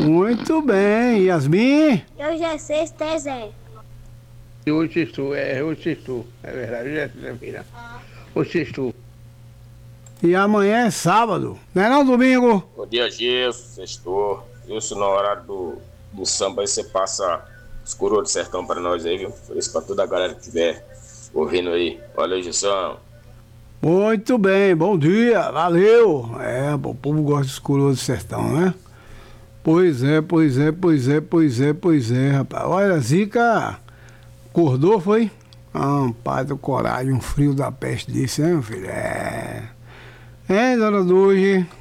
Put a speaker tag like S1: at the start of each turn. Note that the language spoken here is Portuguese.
S1: Muito bem. Yasmin?
S2: Hoje é sexta, é Zé.
S3: Hoje sextou, hoje sextou. É verdade, hoje é sexta-feira. Hoje sextou.
S1: E amanhã é sábado. Não é não, domingo?
S4: Bom dia, Gilson, sextou. Gilson, na hora do samba aí você passa os coroas do sertão pra nós aí, viu? Por isso pra toda a galera que estiver ouvindo aí. Valeu, Gilson.
S1: Muito bem, bom dia, valeu. É, o povo gosta dos coroas do sertão, né? Pois é, rapaz. Olha, a Zica acordou, foi? Ah, pai do coragem, um frio da peste disse, né, meu filho? É, dona Duge.